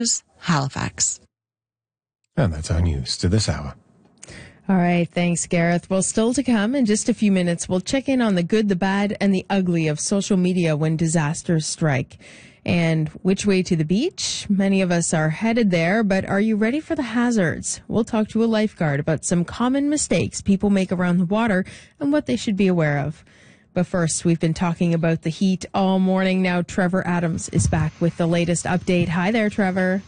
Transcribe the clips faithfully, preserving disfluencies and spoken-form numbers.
Halifax. And that's our news to this hour. All right, thanks, Gareth. Well, still to come in just a few minutes, we'll check in on the good, the bad, and the ugly of social media when disasters strike. And which way to the beach? Many of us are headed there, but are you ready for the hazards? We'll talk to a lifeguard about some common mistakes people make around the water and what they should be aware of. But first, we've been talking about the heat all morning. Now, Trevor Adams is back with the latest update. Hi there, Trevor.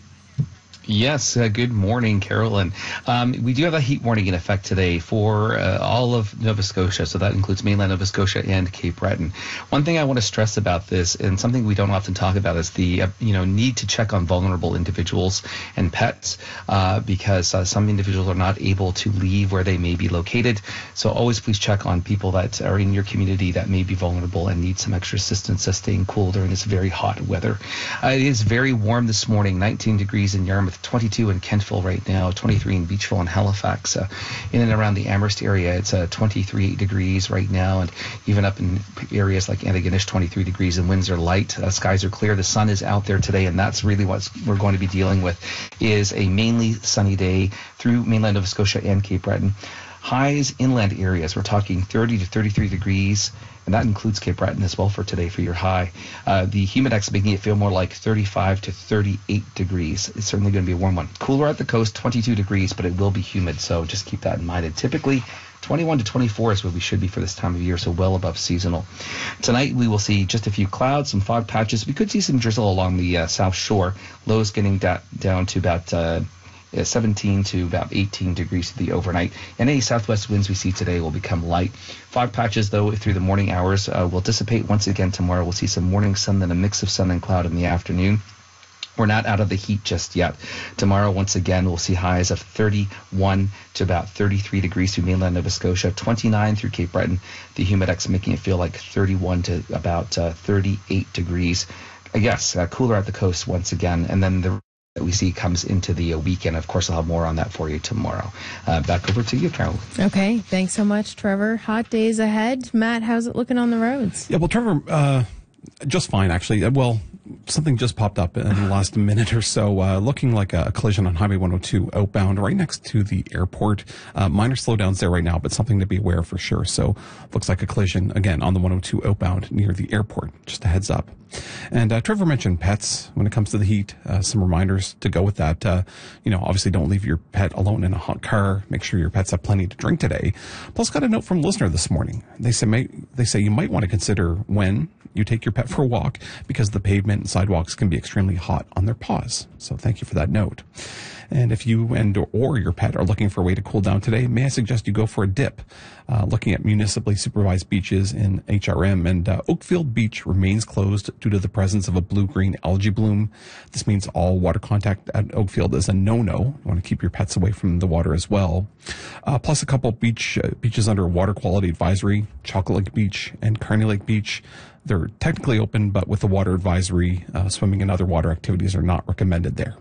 Yes, uh, good morning, Carolyn. Um, we do have a heat warning in effect today for uh, all of Nova Scotia, so that includes mainland Nova Scotia and Cape Breton. One thing I want to stress about this, and something we don't often talk about, is the uh, you know need to check on vulnerable individuals and pets, uh, because uh, some individuals are not able to leave where they may be located. So always please check on people that are in your community that may be vulnerable and need some extra assistance as staying cool during this very hot weather. Uh, it is very warm this morning, nineteen degrees in Yarmouth, twenty-two in Kentville right now, twenty-three in Beachville and Halifax. Uh, in and around the Amherst area, it's uh, twenty-three degrees right now, and even up in areas like Antigonish, twenty-three degrees, and winds are light. Uh, skies are clear. The sun is out there today, and that's really what we're going to be dealing with, is a mainly sunny day through mainland Nova Scotia and Cape Breton. Highs inland areas, we're talking thirty to thirty-three degrees, and that includes Cape Breton as well for today for your high. Uh, the humidex making it feel more like thirty-five to thirty-eight degrees. It's certainly going to be a warm one. Cooler at the coast, twenty-two degrees, but it will be humid, so just keep that in mind. And typically, twenty-one to twenty-four is where we should be for this time of year, so well above seasonal. Tonight, we will see just a few clouds, some fog patches. We could see some drizzle along the uh, south shore. Lows getting da- down to about Uh, seventeen to about eighteen degrees to the overnight. And any southwest winds we see today will become light. Fog patches, though, through the morning hours uh, will dissipate once again tomorrow. We'll see some morning sun, then a mix of sun and cloud in the afternoon. We're not out of the heat just yet. Tomorrow, once again, we'll see highs of thirty-one to about thirty-three degrees through mainland Nova Scotia, twenty-nine through Cape Breton. The humidex making it feel like thirty-one to about uh, thirty-eight degrees. I guess uh, cooler at the coast once again. And then the that we see comes into the uh, weekend. Of course, I'll have more on that for you tomorrow. Uh, back over to you, Carol. Okay, thanks so much, Trevor. Hot days ahead. Matt, how's it looking on the roads? Yeah, well, Trevor, uh, just fine, actually. Well, something just popped up in the last minute or so, uh, looking like a collision on Highway one oh two outbound right next to the airport. Uh, minor slowdowns there right now, but something to be aware of for sure. So looks like a collision, again, on the one oh two outbound near the airport. Just a heads up. And uh, Trevor mentioned pets when it comes to the heat. Uh, some reminders to go with that. Uh, you know, obviously don't leave your pet alone in a hot car. Make sure your pets have plenty to drink today. Plus, got a note from a listener this morning. They say may, they say you might want to consider when you take your pet for a walk, because the pavement and sidewalks can be extremely hot on their paws. So thank you for that note. And if you and or your pet are looking for a way to cool down today, may I suggest you go for a dip, uh, looking at municipally supervised beaches in H R M. And uh, Oakfield Beach remains closed due to the presence of a blue-green algae bloom. This means all water contact at Oakfield is a no-no. You want to keep your pets away from the water as well. Uh, plus a couple beach uh, beaches under water quality advisory, Chocolate Lake Beach and Kearney Lake Beach. They're technically open, but with the water advisory, uh, swimming and other water activities are not recommended there.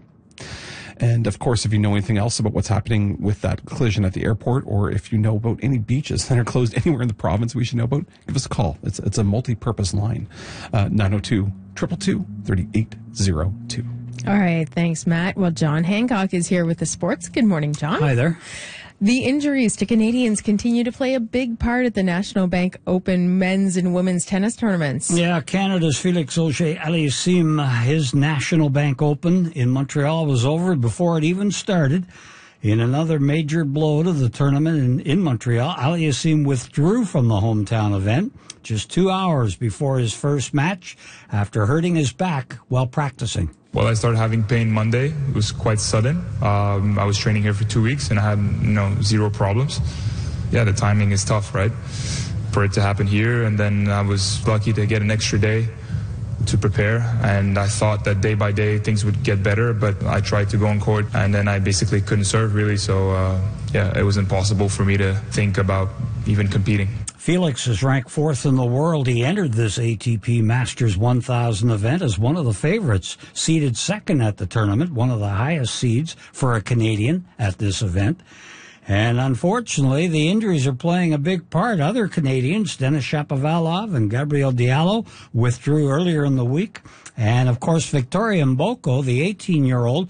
And, of course, if you know anything else about what's happening with that collision at the airport, or if you know about any beaches that are closed anywhere in the province we should know about, give us a call. It's it's a multi-purpose line, uh, nine oh two, two two two, three eight zero two. All right, thanks, Matt. Well, John Hancock is here with the sports. Good morning, John. Hi there. The injuries to Canadians continue to play a big part at the National Bank Open men's and women's tennis tournaments. Yeah, Canada's Felix Auger-Aliassime, his National Bank Open in Montreal was over before it even started. In another major blow to the tournament in, in Montreal, Aliassime withdrew from the hometown event just two hours before his first match after hurting his back while practicing. Well, I started having pain Monday. It was quite sudden. Um, I was training here for two weeks and I had, you know, zero problems. Yeah, the timing is tough, right? For it to happen here, and then I was lucky to get an extra day to prepare, and I thought that day by day things would get better, but I tried to go on court and then I basically couldn't serve really, so uh, yeah, it was impossible for me to think about even competing. Felix is ranked fourth in the world. He entered this A T P Masters one thousand event as one of the favorites, seeded second at the tournament, one of the highest seeds for a Canadian at this event. And unfortunately, the injuries are playing a big part. Other Canadians, Denis Shapovalov and Gabriel Diallo, withdrew earlier in the week. And, of course, Victoria Mboko, the eighteen-year-old,